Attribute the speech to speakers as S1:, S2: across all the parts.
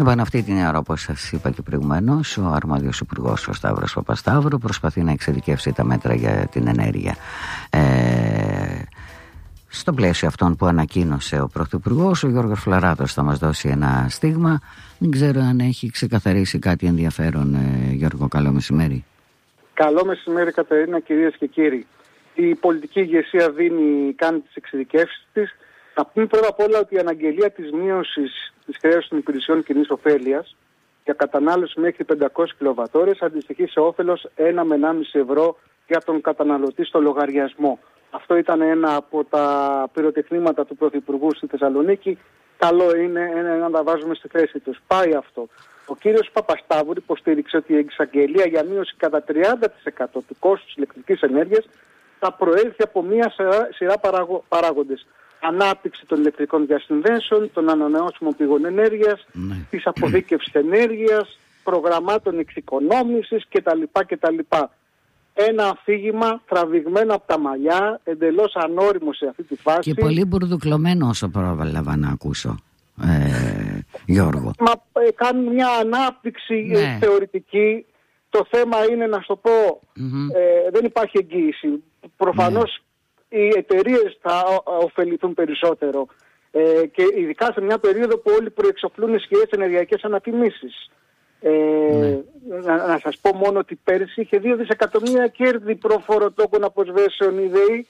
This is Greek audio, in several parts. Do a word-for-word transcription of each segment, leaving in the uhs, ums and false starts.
S1: Λοιπόν, αυτή την ώρα, όπως σας είπα και προηγουμένως, ο αρμόδιος υπουργός, ο Σταύρος Παπασταύρου, προσπαθεί να εξειδικεύσει τα μέτρα για την ενέργεια. Ε, στο πλαίσιο αυτών που ανακοίνωσε ο Πρωθυπουργός, ο Γιώργος Φλωράτος θα μας δώσει ένα στίγμα. Δεν ξέρω αν έχει ξεκαθαρίσει κάτι ενδιαφέρον, ε, Γιώργο. Καλό μεσημέρι.
S2: Καλό μεσημέρι, Κατερίνα, κυρίες και κύριοι. Η πολιτική ηγεσία δίνει, κάνει τις εξειδικεύσεις της. Να πούμε πρώτα απ' όλα ότι η αναγγελία της μείωσης της χρέωσης των υπηρεσιών κοινής ωφέλειας για κατανάλωση μέχρι πεντακόσιες κιλοβατόρες αντιστοιχεί σε όφελος ένα με ενάμιση ευρώ για τον καταναλωτή στο λογαριασμό. Αυτό ήταν ένα από τα πυροτεχνήματα του Πρωθυπουργού στη Θεσσαλονίκη. Καλό είναι να τα βάζουμε στη θέση τους. Πάει αυτό. Ο κύριος Παπασταύρου υποστήριξε ότι η εξαγγελία για μείωση κατά τριάντα τοις εκατό του κόστους της ηλεκτρικής ενέργειας θα προέλθει από μια σειρά, σειρά παράγω, παράγοντες. Ανάπτυξη των ηλεκτρικών διασυνδέσεων, των ανανεώσιμων πηγών ενέργειας, ναι. της αποθήκευσης ενέργειας, προγραμμάτων εξοικονόμησης κτλ. κτλ. Ένα αφήγημα τραβηγμένο από τα μαλλιά, εντελώς ανώριμο σε αυτή τη φάση.
S1: Και πολύ μπουρδουκλωμένο όσο πρόβαλα να ακούσω, ε, Γιώργο.
S2: Μα ε, κάνει μια ανάπτυξη ναι. ε, θεωρητική. Το θέμα είναι, να σου το πω, mm-hmm. ε, δεν υπάρχει εγγύηση. Προφανώς ναι. οι εταιρείες θα ωφεληθούν περισσότερο. Ε, και ειδικά σε μια περίοδο που όλοι προεξοφλούν ισχυρές ενεργειακές ανατιμήσεις. Ε, ναι. να, να σας πω μόνο ότι πέρσι είχε δύο δισεκατομμύρια κέρδη προφόρο τόκων αποσβέσεων η ΔΕΗ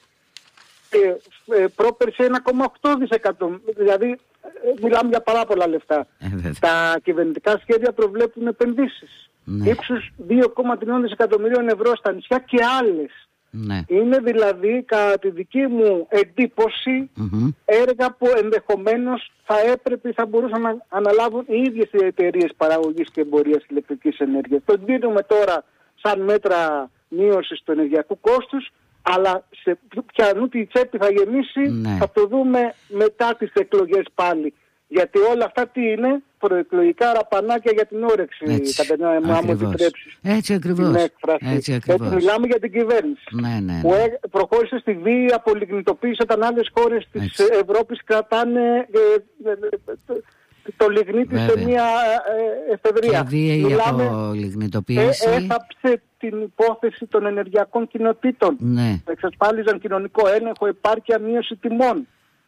S2: και ε, πρόπερσι ένα κόμμα οκτώ δισεκατομμύρια. Δηλαδή ε, μιλάμε για πάρα πολλά λεφτά. Ε, Τα κυβερνητικά σχέδια προβλέπουν επενδύσεις ναι. ύψους δύο κόμμα τρία δισεκατομμυρίων ευρώ στα νησιά και άλλες. Ναι. Είναι δηλαδή, κατά τη δική μου εντύπωση, mm-hmm. έργα που ενδεχομένως θα έπρεπε, θα μπορούσαν να αναλάβουν οι ίδιες οι εταιρείες παραγωγής και εμπορίας ηλεκτρικής ενέργειας. Το δίνουμε τώρα σαν μέτρα μείωσης του ενεργειακού κόστους, αλλά σε ποιανού τη τσέπη θα γεμίσει ναι. θα το δούμε μετά τις εκλογές πάλι. Γιατί όλα αυτά τι είναι, προεκλογικά ραπανάκια για την όρεξη, κατά να μου επιτρέψεις.
S1: Έτσι ακριβώς. Έτσι ακριβώς.
S2: Έτσι μιλάμε για την κυβέρνηση.
S1: Ναι, ναι, ναι.
S2: Που προχώρησε στη βία απολιγνητοποίηση όταν άλλες χώρες της Έτσι. Ευρώπης κρατάνε ε, ε, ε, το λιγνίτη σε μια ε, εφεδρεία.
S1: Και βία η απολιγνητοποίηση
S2: ε, έθαψε την υπόθεση των ενεργειακών κοινοτήτων.
S1: Ναι.
S2: Εξασφάλιζαν κοινωνικό έλεγχο, επάρκεια, μείωση τιμών.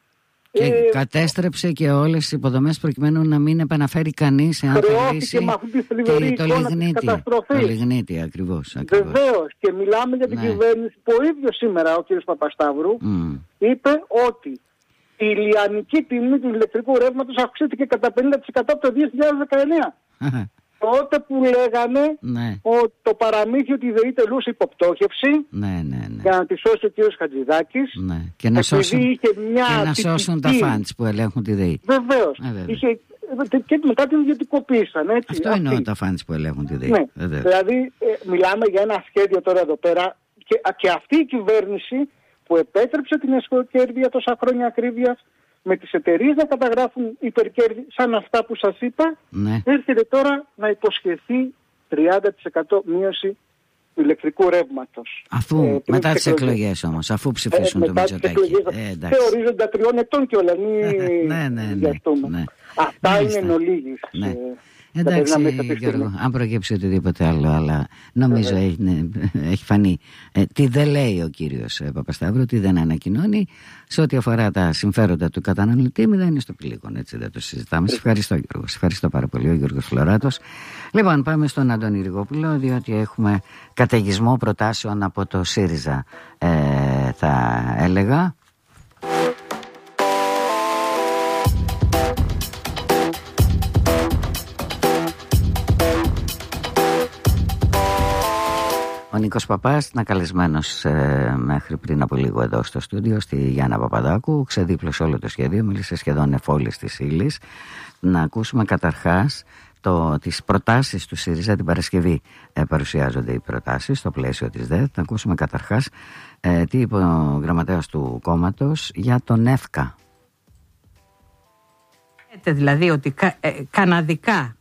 S1: Και ε, κατέστρεψε και όλες τις υποδομές προκειμένου να μην επαναφέρει κανείς εάν θελήσει και το λιγνίτη. Το λιγνίτη ακριβώς.
S2: Βεβαίως, και μιλάμε για την ναι. κυβέρνηση που ο ίδιος σήμερα ο κ. Παπασταύρου mm. είπε ότι η λιανική τιμή του ηλεκτρικού ρεύματος αυξήθηκε κατά πενήντα τοις εκατό από το δύο χιλιάδες δεκαεννιά. Τότε που λέγανε
S1: ναι.
S2: ότι το παραμύθι ότι η ΔΕΗ τελούσε υποπτώχευση
S1: ναι, ναι, ναι.
S2: για να τη σώσει ο κ. Χατζηδάκης
S1: ναι. και να σώσουν,
S2: είχε μια
S1: και να σώσουν τα φαντς που ελέγχουν τη ΔΕΗ.
S2: Βεβαίως. Ε, είχε, και μετά την ιδιωτικοποίησαν. Έτσι,
S1: Αυτό
S2: αυτή.
S1: εννοώ τα φαντς που ελέγχουν τη ΔΕΗ.
S2: Ναι. Δηλαδή ε, μιλάμε για ένα σχέδιο τώρα εδώ πέρα και, και αυτή η κυβέρνηση που επέτρεψε την εσωκέρδη για τόσα χρόνια ακρίβειας με τις εταιρείες να καταγράφουν υπερκέρδη σαν αυτά που σας είπα, ναι. έρχεται τώρα να υποσχεθεί τριάντα τοις εκατό μείωση του ηλεκτρικού ρεύματος.
S1: Αφού, ε, μετά τις εκλογές όμως, αφού ψηφίσουν ε, το Μητσοτάκη.
S2: Ε, σε ορίζοντα τριών ετών κιόλας, μην
S1: ναι, ναι, ναι, ναι.
S2: Αυτά Μάλιστα. είναι εν ολίγης.
S1: Ναι. Ε, Εντάξει Γιώργο, αν προκύψει οτιδήποτε άλλο, αλλά νομίζω έχει, ναι, έχει φανεί ε, τι δεν λέει ο κύριος ε, Παπασταύρου, τι δεν ανακοινώνει σε ό,τι αφορά τα συμφέροντα του καταναλωτή, δεν είναι στο πηλίκον, έτσι δεν το συζητάμε. Σε ευχαριστώ Γιώργο, σε ευχαριστώ πάρα πολύ ο Γιώργος Φλωράτος. Λοιπόν, πάμε στον Αντώνη Ριγόπουλο, διότι έχουμε καταιγισμό προτάσεων από το ΣΥΡΙΖΑ, ε, θα έλεγα. Ο Νίκος Παπάς ήταν καλεσμένος ε, μέχρι πριν από λίγο εδώ στο στούντιο στη Γιάννα Παπαδάκου, ξεδίπλωσε όλο το σχέδιο, μίλησε σχεδόν εφόλης της ύλης. Να ακούσουμε καταρχάς το, τις προτάσεις του ΣΥΡΙΖΑ. Την Παρασκευή ε, παρουσιάζονται οι προτάσεις στο πλαίσιο της ΔΕΘ. Να ακούσουμε καταρχάς ε, τι είπε ο γραμματέας του κόμματος για τον ΕΦΚΑ.
S3: Δηλαδή ότι κα, ε, καναδικά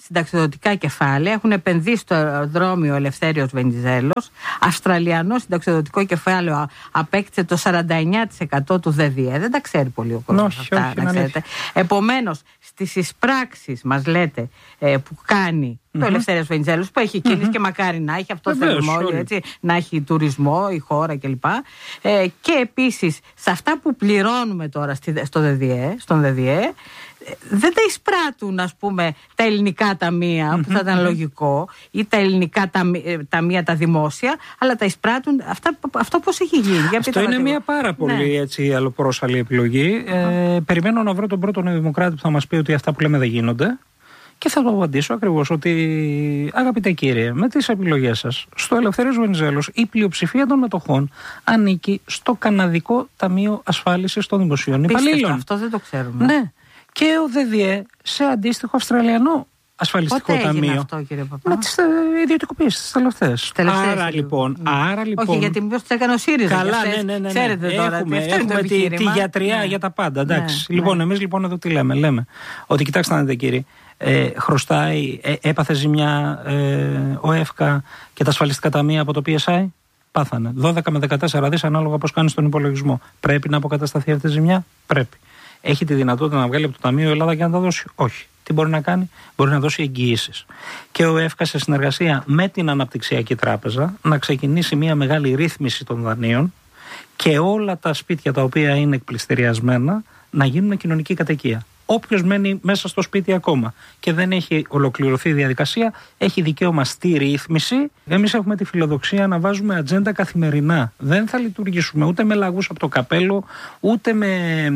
S3: συνταξιοδοτικά κεφάλαια. Έχουν επενδύσει στο αεροδρόμιο Ελευθέριος Βενιζέλος. Αυστραλιανό συνταξιοδοτικό κεφάλαιο απέκτησε το σαράντα εννέα τοις εκατό του ΔΔΕ. Δεν τα ξέρει πολύ ο κόσμος αυτά, όχι, να ξέρετε. Επομένως, στις εισπράξεις μας λέτε ε, που κάνει mm-hmm. το Ελευθέριος Βενιζέλος, που έχει κίνηση mm-hmm. και μακάρι να έχει, αυτό θέλουμε όλοι, έτσι, να έχει τουρισμό, η χώρα κλπ. Ε, και επίσης, σε αυτά που πληρώνουμε τώρα στο ΔΔΕ, στον ΔΔΕ, δεν τα εισπράττουν, ας πούμε, τα ελληνικά ταμεία, mm-hmm. που θα ήταν λογικό, ή τα ελληνικά ταμεία, ταμεία τα δημόσια, αλλά τα εισπράττουν αυτά, αυτό πώς έχει γίνει. Για
S4: αυτό είναι μια πάρα πολύ ναι. έτσι, αλλοπρόσαλη επιλογή. Mm-hmm. Ε, περιμένω να βρω τον πρώτο νεοδημοκράτη που θα μας πει ότι αυτά που λέμε δεν γίνονται. Και θα το απαντήσω ακριβώς ότι, αγαπητέ κύριε, με τις επιλογές σας, στο Ελευθέριος Βενιζέλος η πλειοψηφία των μετοχών ανήκει στο Καναδικό Ταμείο Ασφάλισης των Δημοσίων Υπαλλήλων.
S3: Αυτό δεν το ξέρουμε.
S4: Ναι. Και ο ΔΔΕ σε αντίστοιχο Αυστραλιανό ασφαλιστικό
S3: Πότε
S4: ταμείο.
S3: Έγινε αυτό, κύριε Παπά?
S4: Με τις ιδιωτικοποιήσεις τις τελευταίες. Άρα λοιπόν,
S3: ναι.
S4: άρα λοιπόν.
S3: Όχι, γιατί μήπως το έκανε ο ΣΥΡΙΖΑ.
S4: Καλά, ναι, ναι, ναι, ναι.
S3: Ξέρετε τώρα.
S4: Έχουμε, έχουμε τη, τη γιατριά ναι. για τα πάντα. Εντάξει. Ναι, λοιπόν, ναι. εμείς λοιπόν εδώ τι λέμε. Λέμε ότι κοιτάξτε να δείτε, κύριε. Ε, χρωστάει, ε, έπαθε ζημιά ε, ο ΕΦΚΑ και τα ασφαλιστικά ταμεία από το πι ες άι. Πάθανε δώδεκα με δεκατέσσερα δις ανάλογα πώς κάνει τον υπολογισμό. Πρέπει να αποκατασταθεί αυτή η ζημιά? Πρέπει. Έχει τη δυνατότητα να βγάλει από το Ταμείο Ελλάδα και να τα δώσει? Όχι. Τι μπορεί να κάνει? Μπορεί να δώσει εγγυήσεις. Και ο ΕΦΚΑ σε συνεργασία με την Αναπτυξιακή Τράπεζα να ξεκινήσει μια μεγάλη ρύθμιση των δανείων και όλα τα σπίτια τα οποία είναι εκπληστηριασμένα να γίνουν κοινωνική κατοικία. Όποιος μένει μέσα στο σπίτι ακόμα και δεν έχει ολοκληρωθεί η διαδικασία, έχει δικαίωμα στη ρύθμιση. Εμείς έχουμε τη φιλοδοξία να βάζουμε ατζέντα καθημερινά. Δεν θα λειτουργήσουμε ούτε με λαγούς από το καπέλο, ούτε με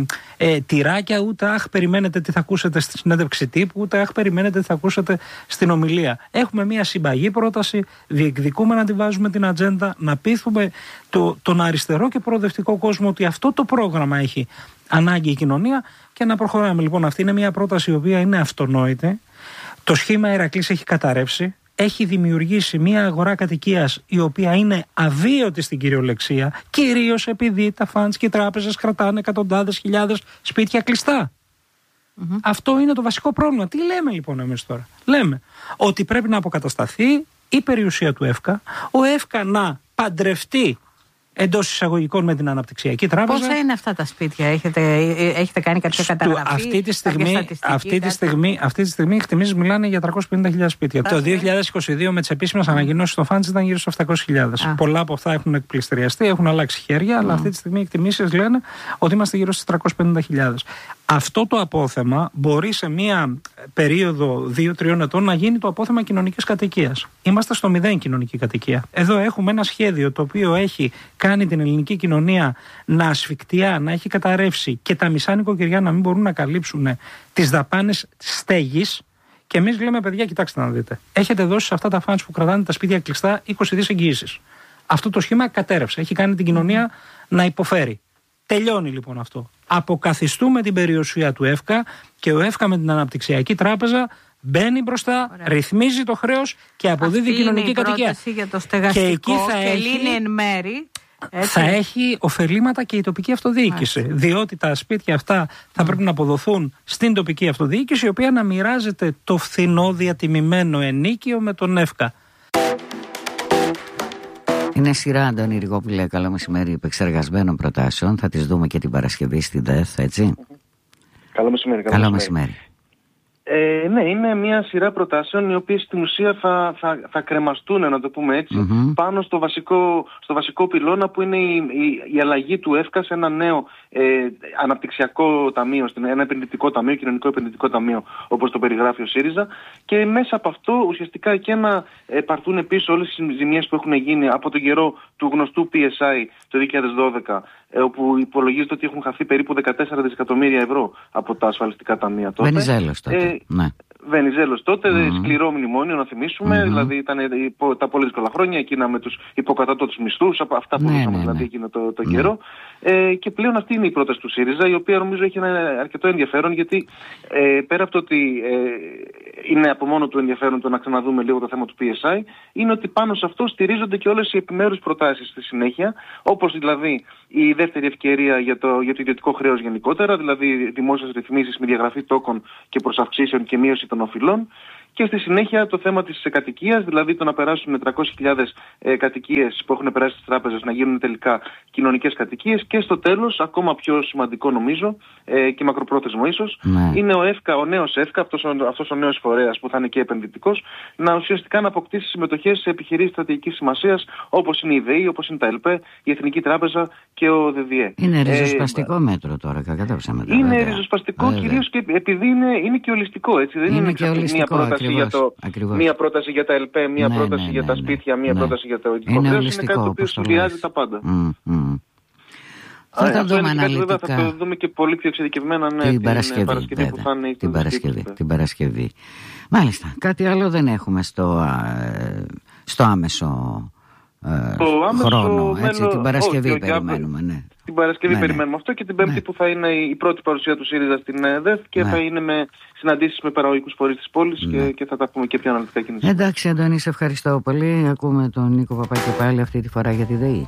S4: ε, τυράκια, ούτε αχ, περιμένετε τι θα ακούσετε στη συνέντευξη τύπου, ούτε αχ, περιμένετε τι θα ακούσετε στην ομιλία. Έχουμε μια συμπαγή πρόταση, διεκδικούμε να τη βάζουμε την ατζέντα, να πείθουμε το, τον αριστερό και προοδευτικό κόσμο ότι αυτό το πρόγραμμα έχει ανάγκη η κοινωνία και να προχωράμε. Λοιπόν, αυτή είναι μια πρόταση η οποία είναι αυτονόητη. Το σχήμα Ηρακλής έχει καταρρεύσει. Έχει δημιουργήσει μια αγορά κατοικίας η οποία είναι αβίωτη στην κυριολεξία, κυρίως επειδή τα φαντς και οι τράπεζες κρατάνε εκατοντάδες χιλιάδες σπίτια κλειστά. Mm-hmm. Αυτό είναι το βασικό πρόβλημα. Τι λέμε λοιπόν εμείς τώρα? Λέμε ότι πρέπει να αποκατασταθεί η περιουσία του ΕΦΚΑ, ο ΕΦΚΑ να παντρευτεί εντός εισαγωγικών με την Αναπτυξιακή Τράπεζα.
S3: Πόσα είναι αυτά τα σπίτια, έχετε, έχετε κάνει κάποια καταγραφή?
S4: Αυτή τη στιγμή, αυτή τη στιγμή, αυτή τη στιγμή οι εκτιμήσεις μιλάνε για τριακόσιες πενήντα χιλιάδες σπίτια. Το δύο χιλιάδες είκοσι δύο με τις επίσημες ανακοινώσεις στο Φάντς ήταν γύρω στους επτακόσιες χιλιάδες. Πολλά από αυτά έχουν εκπληστηριαστεί, έχουν αλλάξει χέρια, αλλά αυτή τη στιγμή οι εκτιμήσεις λένε ότι είμαστε γύρω στις τριακόσιες πενήντα χιλιάδες. Αυτό το απόθεμα μπορεί σε μία περίοδο δύο τριών ετών να γίνει το απόθεμα κοινωνικής κατοικίας. Είμαστε στο μηδέν κοινωνική κατοικία. Εδώ έχουμε ένα σχέδιο το οποίο έχει κάνει την ελληνική κοινωνία να ασφικτιά, να έχει καταρρεύσει και τα μισά νοικοκυριά να μην μπορούν να καλύψουν τις δαπάνες στέγης. Και εμείς λέμε, παιδιά, κοιτάξτε να δείτε. Έχετε δώσει σε αυτά τα φαντς που κρατάνε τα σπίτια κλειστά είκοσι δις εγγυήσεις. Αυτό το σχήμα κατέρευσε. Έχει κάνει την κοινωνία να υποφέρει. Τελειώνει λοιπόν αυτό. Αποκαθιστούμε την περιουσία του ΕΦΚΑ και ο ΕΦΚΑ με την Αναπτυξιακή Τράπεζα μπαίνει μπροστά, ωραία, ρυθμίζει το χρέος και αποδίδει αυτή κοινωνική κατοικία.
S3: Για το στεγαστικό και εκεί θα και έχει, λύνει εν μέρη. Έτσι.
S4: Θα έχει ωφελήματα και η τοπική αυτοδιοίκηση. Έτσι. Διότι τα σπίτια αυτά θα mm. πρέπει να αποδοθούν στην τοπική αυτοδιοίκηση, η οποία να μοιράζεται το φθηνό διατιμημένο ενίκιο με τον ΕΦΚΑ.
S1: Είναι σειρά, Αντώνη Ριγόπουλε, καλό μεσημέρι, επεξεργασμένων προτάσεων. Θα τις δούμε και την Παρασκευή στην ΔΕΘ, έτσι.
S2: Καλό μεσημέρι.
S1: Καλό, καλό μεσημέρι. μεσημέρι.
S2: Ε, ναι, είναι μια σειρά προτάσεων οι οποίες στην ουσία θα, θα, θα κρεμαστούν, να το πούμε έτσι, mm-hmm. πάνω στο βασικό, στο βασικό πυλώνα που είναι η, η, η αλλαγή του ΕΦΚΑ σε ένα νέο ε, αναπτυξιακό ταμείο, ένα επενδυτικό ταμείο, κοινωνικό επενδυτικό ταμείο, όπως το περιγράφει ο ΣΥΡΙΖΑ. Και μέσα από αυτό ουσιαστικά και να ε, πάρθουν πίσω όλες τις ζημιές που έχουν γίνει από τον καιρό του γνωστού πι ες άι το δύο χιλιάδες δώδεκα, ε, όπου υπολογίζεται ότι έχουν χαθεί περίπου δεκατέσσερα δισεκατομμύρια ευρώ από τα ασφαλιστικά ταμεία τότε.
S1: Βενιζέλος τότε. Ε,
S2: ναι. Βενιζέλος τότε, mm-hmm. σκληρό μνημόνιο να θυμίσουμε, mm-hmm. δηλαδή ήταν υπό, τα πολύ δύσκολα χρόνια, εκείνα με τους υποκατώτατους μισθούς, αυτά που είχαμε ναι, ναι, δηλαδή ναι. εκείνο το, το ναι. καιρό. Ε, και πλέον αυτή είναι η πρόταση του ΣΥΡΙΖΑ, η οποία νομίζω έχει ένα αρκετό ενδιαφέρον, γιατί ε, πέρα από το ότι ε, είναι από μόνο του ενδιαφέρον το να ξαναδούμε λίγο το θέμα του πι ες άι, είναι ότι πάνω σε αυτό στηρίζονται και όλες οι επιμέρους προτάσεις στη συνέχεια, όπως δηλαδή η δεύτερη ευκαιρία για το, για το ιδιωτικό χρέος γενικότερα, δηλαδή δημόσιες ρυθμίσεις με διαγραφή τόκων και προσαυξήσεων και μείωση των οφειλών,
S5: Και στη συνέχεια το θέμα της κατοικίας, δηλαδή το να περάσουν τριακόσιες χιλιάδες ε, κατοικίες που έχουν περάσει στις τράπεζες να γίνουν τελικά κοινωνικές κατοικίες. Και στο τέλος, ακόμα πιο σημαντικό νομίζω ε, και μακροπρόθεσμο ίσως, ναι. είναι ο ΕΦΚΑ, ο νέος ΕΦΚΑ, αυτός ο, αυτός ο νέος φορέας που θα είναι και επενδυτικός, να ουσιαστικά να αποκτήσει συμμετοχές σε επιχειρήσεις στρατηγικής σημασίας, όπως είναι η ΔΕΗ, όπως είναι τα ΕΛΠΕ, η Εθνική Τράπεζα και ο ΔΔΕ.
S1: Είναι ριζοσπαστικό ε, μέτρο τώρα, κατάψαμε μετά.
S5: Είναι βέβαια. ριζοσπαστικό βέβαια. Κυρίως και επειδή είναι, είναι και ολιστικό, έτσι. Δεν είναι, είναι μία πρόταση, ακριβώς, για το, μία πρόταση για τα ΕΛΠΕ, μία ναι, πρόταση ναι, ναι, για τα σπίτια, μία ναι. πρόταση για το ιδιωτικό χρέος. Είναι κάτι το οποίο συνδυάζει τα πάντα.
S1: Mm, mm. Θα
S5: Άρα,
S1: το δούμε
S5: αναλυτικά. Θα το δούμε και πολύ πιο εξειδικευμένα ναι,
S1: την,
S5: την
S1: Παρασκευή,
S5: Παρασκευή που θα είναι
S1: την Παρασκευή, την Παρασκευή. Μάλιστα. Κάτι άλλο δεν έχουμε στο, στο άμεσο,
S5: το άμεσο
S1: χρόνο.
S5: Μέλλον,
S1: έτσι, την Παρασκευή
S5: όχι,
S1: περιμένουμε. Ναι.
S5: Την Παρασκευή ναι, περιμένουμε ναι. αυτό και την Πέμπτη ναι. που θα είναι η πρώτη παρουσία του ΣΥΡΙΖΑ στην ΕΔΕΘ και ναι. θα είναι με συναντήσεις με παραγωγικούς φορείς της πόλης ναι. και, και θα τα πούμε και πιο αναλυτικά κινήσεις.
S1: Εντάξει, Αντώνη, σε ευχαριστώ πολύ. Ακούμε τον Νίκο Παπάκη πάλι αυτή τη φορά για τη ΔΕΗ.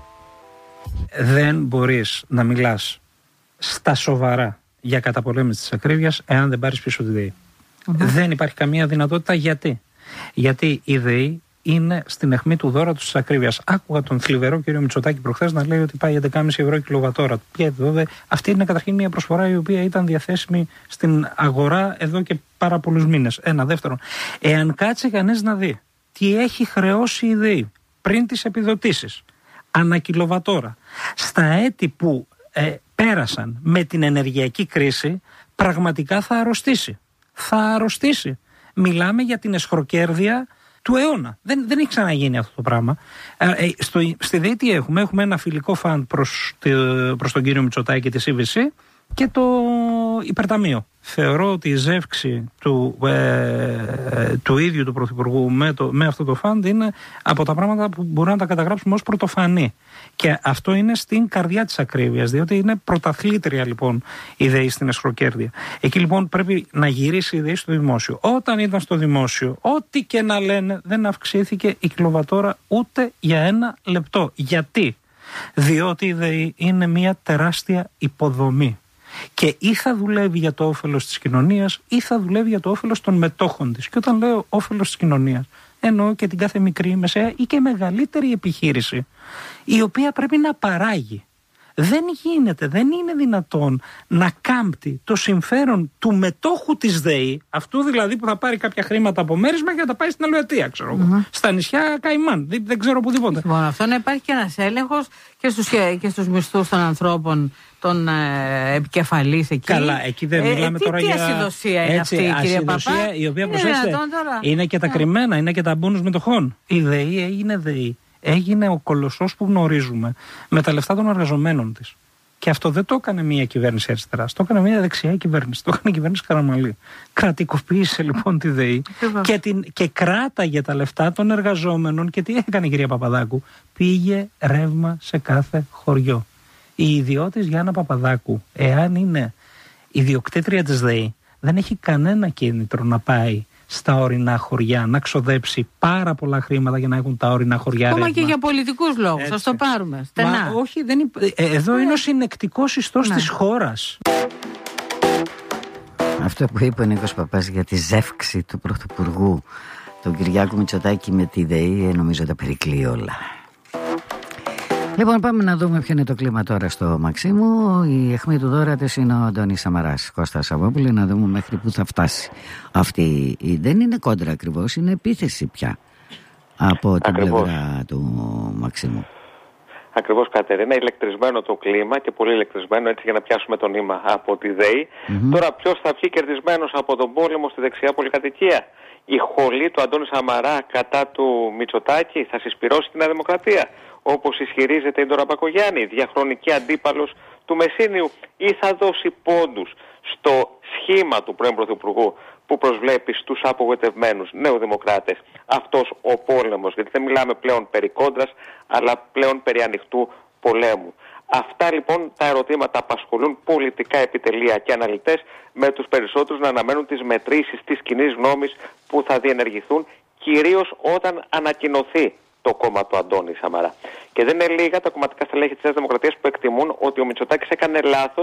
S4: Δεν μπορείς να μιλάς στα σοβαρά για καταπολέμηση της ακρίβειας εάν δεν πάρεις πίσω τη ΔΕΗ. Mm-hmm. Δεν υπάρχει καμία δυνατότητα. Γιατί? Γιατί η ΔΕΗ είναι στην αιχμή του δώρα του της ακρίβειας. Άκουγα τον θλιβερό κύριο Μητσοτάκη προχθές να λέει ότι πάει έντεκα κόμμα πέντε ευρώ κιλοβατόρα. Αυτή είναι καταρχήν μια προσφορά η οποία ήταν διαθέσιμη στην αγορά εδώ και πάρα πολλούς μήνες. Ένα. Δεύτερον, εάν κάτσει κανείς να δει τι έχει χρεώσει η ΔΕΗ πριν τις επιδοτήσεις ανά κιλοβατόρα στα έτη που ε, πέρασαν με την ενεργειακή κρίση, πραγματικά θα αρρωστήσει. Θα αρρωστήσει. Μιλάμε για την εσχροκέρδεια του αιώνα. Δεν, δεν έχει ξαναγίνει αυτό το πράγμα. Ε, ε, στο, στη ΔΕΗ τι έχουμε? Έχουμε ένα φιλικό φαντ προς, προς τον κύριο Μητσοτάκη και τη σι βι σι και το υπερταμείο. Θεωρώ ότι η ζεύξη του, ε, του ίδιου του Πρωθυπουργού με, το, με αυτό το φαντ είναι από τα πράγματα που μπορούμε να τα καταγράψουμε ως πρωτοφανή. Και αυτό είναι στην καρδιά της ακρίβειας, διότι είναι πρωταθλήτρια λοιπόν η ΔΕΗ στην εσχροκέρδεια. Εκεί λοιπόν πρέπει να γυρίσει η ΔΕΗ στο δημόσιο. Όταν ήταν στο δημόσιο, ό,τι και να λένε, δεν αυξήθηκε η κιλοβατόρα ούτε για ένα λεπτό. Γιατί? Διότι η ΔΕΗ είναι μια τεράστια υποδομή. Και ή θα δουλεύει για το όφελος της κοινωνίας ή θα δουλεύει για το όφελος των μετόχων της. Και όταν λέω όφελος της κοινωνίας, εννοώ και την κάθε μικρή, μεσαία ή και μεγαλύτερη επιχείρηση, η οποία πρέπει να παράγει. Δεν γίνεται, δεν είναι δυνατόν να κάμπτει το συμφέρον του μετόχου της ΔΕΗ, αυτού δηλαδή που θα πάρει κάποια χρήματα από μέρισμα και θα τα πάει στην Αλουετία, ξέρω εγώ. Mm-hmm. Στα νησιά Καϊμάν, δεν, δεν ξέρω οπουδήποτε.
S3: Λοιπόν, αυτό να υπάρχει και ένας έλεγχος και στους, και στους μισθούς των ανθρώπων, των ε, επικεφαλής εκεί.
S4: Καλά, εκεί δεν μιλάμε ε, τι, τώρα τι για.
S3: Τι ασυδοσία είναι
S4: έτσι,
S3: αυτή, κύριε Παπά?
S4: Η οποία, προσέξτε, είναι και τα yeah. κρυμμένα, είναι και τα μπόνους μετοχών. Η ΔΕΗ έγινε ΔΕΗ. Έγινε ο κολοσσός που γνωρίζουμε με τα λεφτά των εργαζομένων της. Και αυτό δεν το έκανε μια κυβέρνηση αριστεράς, το έκανε μια δεξιά κυβέρνηση, το έκανε η κυβέρνηση Καραμανλή. Κρατικοποίησε λοιπόν τη ΔΕΗ και, την, και κράταγε τα λεφτά των εργαζόμενων. Και τι έκανε η κυρία Παπαδάκου? Πήγε ρεύμα σε κάθε χωριό. Η ιδιώτης Γιάννα Παπαδάκου, εάν είναι ιδιοκτήτρια της ΔΕΗ, δεν έχει κανένα κίνητρο να πάει στα ορεινά χωριά, να ξοδέψει πάρα πολλά χρήματα για να έχουν τα ορεινά χωριά.
S3: Ακόμα
S4: ρεύμα.
S3: Και για πολιτικούς λόγους, ας το πάρουμε στενά.
S4: Μα όχι, δεν υπ... ε, εδώ ε. είναι ο συνεκτικός ιστός ναι. της χώρας.
S1: Αυτό που είπε ο Νίκος Παπάς για τη ζεύξη του Πρωθυπουργού, τον Κυριάκο Μητσοτάκη με τη ΔΕΗ, νομίζω τα περικλεί όλα. Λοιπόν, πάμε να δούμε ποιο είναι το κλίμα τώρα στο Μαξίμου. Η αιχμή του δώρα της είναι ο Αντώνης Σαμαράς, Κώστας Σαββόπουλου, να δούμε μέχρι πού θα φτάσει αυτή. Δεν είναι κόντρα ακριβώς, είναι επίθεση πια από την ακριβώς. πλευρά του Μαξίμου.
S6: Ακριβώς, Κατερίνα, ηλεκτρισμένο το κλίμα και πολύ ηλεκτρισμένο, έτσι για να πιάσουμε το νήμα από τη ΔΕΗ. Mm-hmm. Τώρα ποιος θα βγει κερδισμένος από τον πόλεμο στη δεξιά πολυκατοικία? Η χολή του Αντώνη Σαμαρά κατά του Μητσοτάκη θα συσπυρώσει την Δημοκρατία, όπως ισχυρίζεται η Ντόρα Μπακογιάννη, διαχρονική αντίπαλος του Μεσίνιου, ή θα δώσει πόντους στο σχήμα του πρώην Πρωθυπουργού που προσβλέπει στους απογοητευμένους νεοδημοκράτες αυτός ο πόλεμος? Γιατί δεν μιλάμε πλέον περί κόντρας, αλλά πλέον περί ανοιχτού πολέμου. Αυτά λοιπόν τα ερωτήματα απασχολούν πολιτικά επιτελεία και αναλυτές, με τους περισσότερους να αναμένουν τις μετρήσεις της κοινής γνώμης που θα διενεργηθούν, κυρίως όταν ανακοινωθεί το κόμμα του Αντώνη Σαμαρά. Και δεν είναι λίγα τα κομματικά στελέχη της Νέας Δημοκρατίας που εκτιμούν ότι ο Μητσοτάκης έκανε λάθος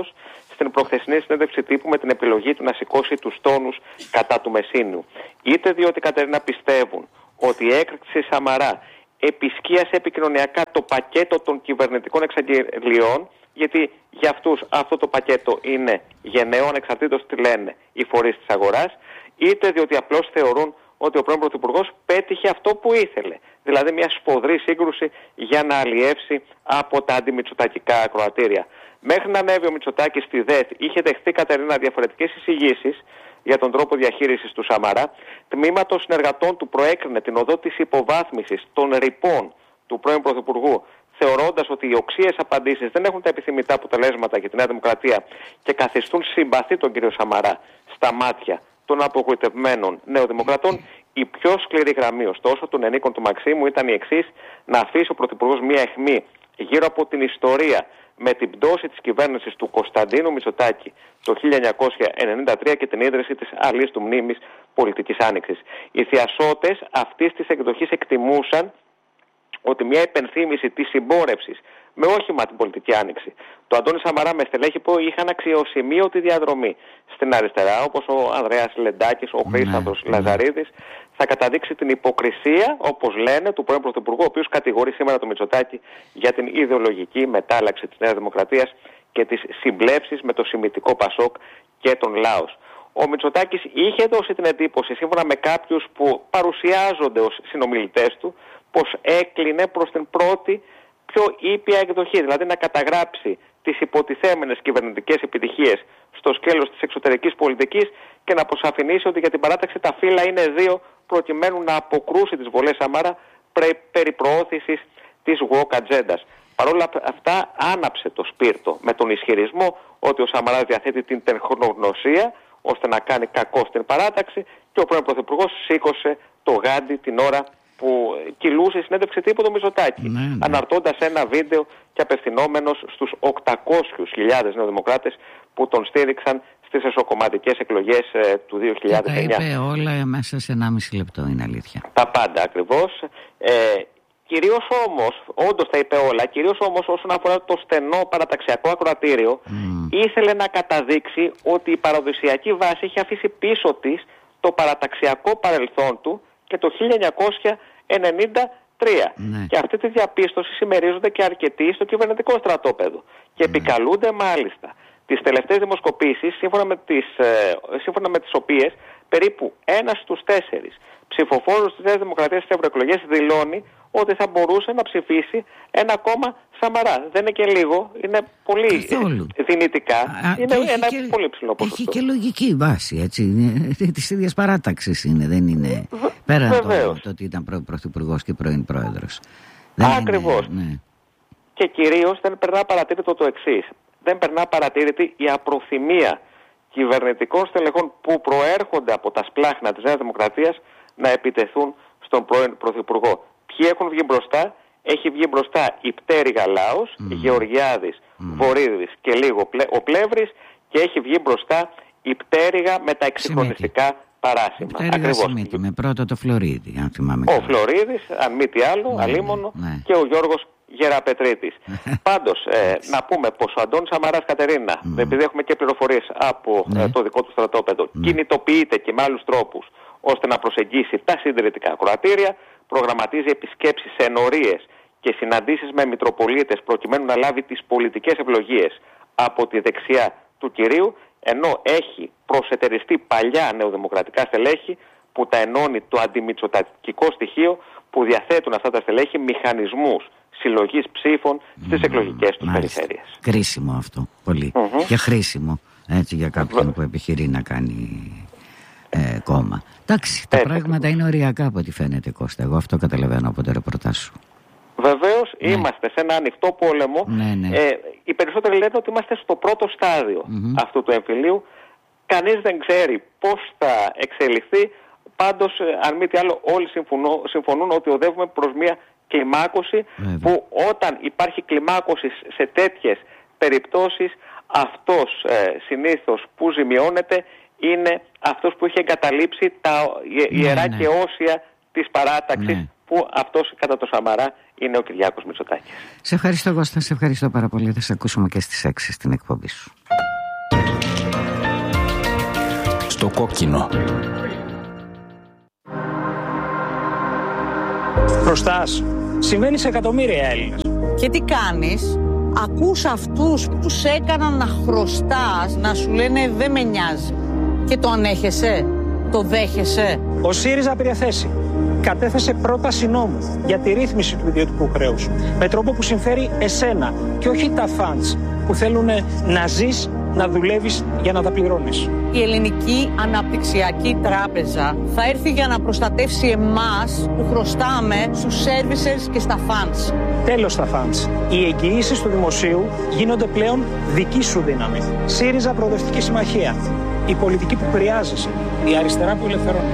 S6: στην προχθεσινή συνέντευξη τύπου με την επιλογή του να σηκώσει τους τόνους κατά του Μεσίνιου. Είτε διότι, Κατερίνα, πιστεύουν ότι η έκρηξη Σαμαρά επισκίασε επικοινωνιακά το πακέτο των κυβερνητικών εξαγγελιών, γιατί για αυτούς αυτό το πακέτο είναι γενναίο, ανεξαρτήτως τι λένε οι φορείς της αγοράς, είτε διότι απλώς θεωρούν ότι ο πρώην Πρωθυπουργός πέτυχε αυτό που ήθελε. Δηλαδή μια σφοδρή σύγκρουση για να αλλιεύσει από τα αντιμητσοτακικά ακροατήρια. Μέχρι να ανέβει ο Μητσοτάκης στη ΔΕΘ, είχε δεχθεί, Κατερίνα, διαφορετικές εισηγήσεις για τον τρόπο διαχείρισης του Σαμαρά. Τμήμα των συνεργατών του προέκρινε την οδό της υποβάθμισης των ρηπών του πρώην Πρωθυπουργού, θεωρώντας ότι οι οξύες απαντήσεις δεν έχουν τα επιθυμητά αποτελέσματα για τη Νέα Δημοκρατία και καθιστούν συμπαθή τον κύριο Σαμαρά στα μάτια των απογοητευμένων νεοδημοκρατών. Η πιο σκληρή γραμμή, ωστόσο, των ενίκων του Μαξίμου ήταν η εξής: να αφήσει ο Πρωθυπουργός μία αιχμή γύρω από την ιστορία με την πτώση της κυβέρνησης του Κωνσταντίνου Μητσοτάκη το χίλια εννιακόσια ενενήντα τρία και την ίδρυση της αλλής του μνήμης πολιτικής άνοιξης. Οι θειασότες αυτής της εκδοχής εκτιμούσαν ότι μια υπενθύμηση της συμπόρευσης με όχημα την πολιτική άνοιξη του Αντώνη Σαμαρά με στελέχη που είχαν αξιοσημείωτη διαδρομή στην αριστερά, όπως ο Ανδρέας Λεντάκης, ο Χρήσταθος ναι, Λαζαρίδης, ναι. θα καταδείξει την υποκρισία, όπως λένε, του πρώην Πρωθυπουργού, ο οποίος κατηγορεί σήμερα τον Μητσοτάκη για την ιδεολογική μετάλλαξη της Νέας Δημοκρατίας και τις συμπλεύσεις με το σημιτικό Πασόκ και τον Λάος. Ο Μητσοτάκης είχε δώσει την εντύπωση, σύμφωνα με κάποιους που παρουσιάζονται ως συνομιλητές του, πως έκλεινε προς την πρώτη πιο ήπια εκδοχή, δηλαδή να καταγράψει τις υποτιθέμενες κυβερνητικές επιτυχίες στο σκέλος της εξωτερικής πολιτικής και να αποσαφηνίσει ότι για την παράταξη τα φύλλα είναι δύο, προκειμένου να αποκρούσει τις βολές Σαμάρα περί προώθησης της woke ατζέντας. Παρ' όλα αυτά άναψε το σπίρτο με τον ισχυρισμό ότι ο Σαμαράς διαθέτει την τεχνογνωσία ώστε να κάνει κακό στην παράταξη και ο πρώην Πρωθυπουργός σήκωσε το γάντι την ώρα που κυλούσε η συνέντευξη τύπου του Μητσοτάκη, ναι, ναι. αναρτώντας ένα βίντεο και απευθυνόμενος στους οκτακόσιες χιλιάδες νεοδημοκράτες που τον στήριξαν στις εσωκομματικές εκλογές ε, του δύο χιλιάδες εννιά.
S1: Τα είπε όλα μέσα σε ενάμιση λεπτό, είναι αλήθεια.
S6: Τα πάντα ακριβώς. Ε, κυρίως όμως, όντως τα είπε όλα, κυρίως όμως όσον αφορά το στενό παραταξιακό ακροατήριο, mm. ήθελε να καταδείξει ότι η παραδοσιακή βάση είχε αφήσει πίσω της το παραταξιακό παρελθόν του και το χίλια εννιακόσια ενενήντα τρία. Ναι. Και αυτή τη διαπίστωση συμμερίζονται και αρκετοί στο κυβερνητικό στρατόπεδο. Και ναι. επικαλούνται μάλιστα τις τελευταίες δημοσκοπήσεις, σύμφωνα με τις, ε, σύμφωνα με τις οποίες περίπου ένας στους τέσσερις ψηφοφόρους της Νέας Δημοκρατίας στις ευρωεκλογές δηλώνει ότι θα μπορούσε να ψηφίσει ένα κόμμα Σαμαρά. Δεν είναι και λίγο, είναι πολύ Καθόλου. δυνητικά. Α, είναι ένα και, πολύ ψηλό ποσοστό.
S1: Έχει και λογική βάση, έτσι. Της ίδιας παράταξης είναι, δεν είναι. Β, πέρα από το, το ότι ήταν πρώην Πρωθυπουργός και πρώην Πρόεδρος.
S6: Ακριβώς. Ναι. Και κυρίως δεν περνά παρατήρητο το εξής. Δεν περνά παρατήρητη η απροθυμία κυβερνητικών στελεχών που προέρχονται από τα σπλάχνα της Νέας Δημοκρατίας να επιτεθούν στον πρώην Πρωθυπουργό. Ποιοι έχουν βγει μπροστά? Έχει βγει μπροστά η πτέρυγα Λάος, mm. Γεωργιάδης, mm. Βορύδης και λίγο ο Πλεύρης, και έχει βγει μπροστά η πτέρυγα με τα εξυγχρονιστικά παράσημα.
S1: Ακριβώς. Σημείτη, με πρώτο το Φλωρίδη, αν θυμάμαι
S6: καλά. Ο Φλωρίδης, αν μη τι άλλο, ναι, αλίμονο, ναι, ναι. και ο Γιώργος Γεραπετρίτης. Πάντως, ε, να πούμε πως ο Αντώνης Σαμαράς, Κατερίνα, mm. επειδή έχουμε και πληροφορίες από ναι. ε, το δικό του στρατόπεδο, ναι. κινητοποιείται και με άλλους τρόπους ώστε να προσεγγίσει τα συντηρητικά ακροατήρια, προγραμματίζει επισκέψεις σε ενορίες και συναντήσεις με μητροπολίτες προκειμένου να λάβει τις πολιτικές ευλογίες από τη δεξιά του κυρίου, ενώ έχει προσετεριστεί παλιά νεοδημοκρατικά στελέχη που τα ενώνει το αντιμητσοτακικό στοιχείο, που διαθέτουν αυτά τα στελέχη μηχανισμούς συλλογής ψήφων στις mm, εκλογικές τους περιφέρειες.
S1: Κρίσιμο αυτό, πολύ. Mm-hmm. Και χρήσιμο, έτσι, για κάποιον mm-hmm. που επιχειρεί να κάνει ε, κόμμα. Εντάξει, τα έτσι, πράγματα είναι οριακά από ό,τι φαίνεται, Κώστα. Εγώ αυτό καταλαβαίνω από το ρεπορτάζ σου.
S6: Βεβαίως, ναι. είμαστε σε ένα ανοιχτό πόλεμο.
S1: Ναι, ναι.
S6: Ε, οι περισσότεροι λένε ότι είμαστε στο πρώτο στάδιο mm-hmm. αυτού του εμφυλίου. Κανείς δεν ξέρει πώς θα εξελιχθεί. Πάντως, αν μη τι άλλο, όλοι συμφωνούν, συμφωνούν ότι οδεύουμε προς μια κλιμάκωση, Βέβαια. που όταν υπάρχει κλιμάκωση σε τέτοιες περιπτώσεις, αυτός ε, συνήθως που ζημιώνεται είναι αυτός που είχε εγκαταλείψει τα ιερά ναι, ναι. και όσια της παράταξης, ναι. που αυτός κατά το Σαμαρά είναι ο Κυριάκος Μητσοτάκης.
S1: Σε ευχαριστώ, Κώστα, σε ευχαριστώ πάρα πολύ. Θα σε ακούσουμε και στις έξι στην εκπομπή σου.
S7: στο κόκκινο.
S4: Χρωστάς. Συμβαίνει σε εκατομμύρια Έλληνες.
S3: Και τι κάνεις? Ακούς αυτούς που σε έκαναν να χρωστάς να σου λένε δεν με νοιάζει. Και το ανέχεσαι, το δέχεσαι.
S4: Ο ΣΥΡΙΖΑ πήρε θέση. Κατέθεσε πρόταση νόμου για τη ρύθμιση του ιδιωτικού χρέους. Με τρόπο που συμφέρει εσένα και όχι τα φαντς που θέλουν να ζεις, να δουλεύεις για να τα πληρώνεις.
S3: Η Ελληνική Αναπτυξιακή Τράπεζα θα έρθει για να προστατεύσει εμάς που χρωστάμε στους servicers και στα funds.
S4: Τέλος στα funds. Οι εγγυήσεις του δημοσίου γίνονται πλέον δική σου δύναμη. ΣΥΡΙΖΑ Προοδευτική Συμμαχία. Η πολιτική που χρειάζεσαι. Η αριστερά που ελευθερώνει.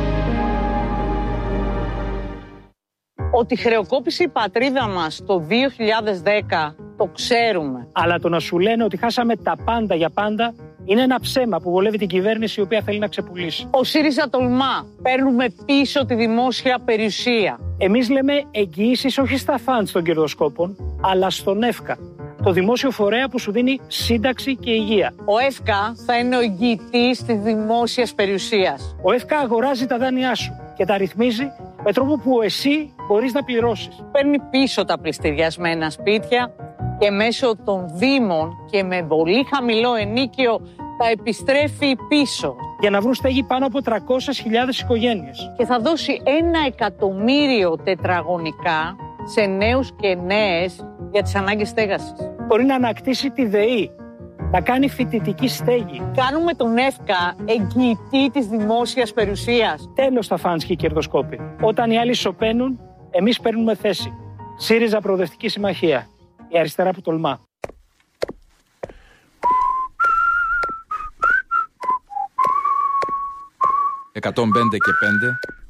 S3: Ότι χρεοκόπησε η πατρίδα μας το δύο χιλιάδες δέκα το ξέρουμε.
S4: Αλλά το να σου λένε ότι χάσαμε τα πάντα για πάντα είναι ένα ψέμα που βολεύει την κυβέρνηση η οποία θέλει να ξεπουλήσει.
S3: Ο ΣΥΡΙΖΑ τολμά. Παίρνουμε πίσω τη δημόσια περιουσία.
S4: Εμείς λέμε εγγυήσεις όχι στα φαντς των κερδοσκόπων, αλλά στον ΕΦΚΑ. Το δημόσιο φορέα που σου δίνει σύνταξη και υγεία.
S3: Ο ΕΦΚΑ θα είναι ο εγγυητής της δημόσιας περιουσίας.
S4: Ο ΕΦΚΑ αγοράζει τα δάνειά σου και τα ρυθμίζει με τρόπο που εσύ μπορείς να πληρώσεις.
S3: Παίρνει πίσω τα πληστηριασμένα σπίτια και μέσω των δήμων και με πολύ χαμηλό ενίκιο τα επιστρέφει πίσω.
S4: Για να βρουν στέγη πάνω από τριακόσιες χιλιάδες οικογένειες.
S3: Και θα δώσει ένα εκατομμύριο τετραγωνικά σε νέους και νέες για τις ανάγκες στέγασης.
S4: Μπορεί να ανακτήσει τη ΔΕΗ, να κάνει φοιτητική στέγη.
S3: Κάνουμε τον ΕΦΚΑ εγγυητή της δημόσιας περιουσίας.
S4: Τέλος τα φαντς και οι κερδοσκόποι. Όταν οι άλλοι σωπαίνουν, εμείς παίρνουμε θέση. ΣΥΡΙΖΑ Προοδευτική Συμμαχία. Η αριστερά που τολμά.
S7: εκατόν πέντε και πέντε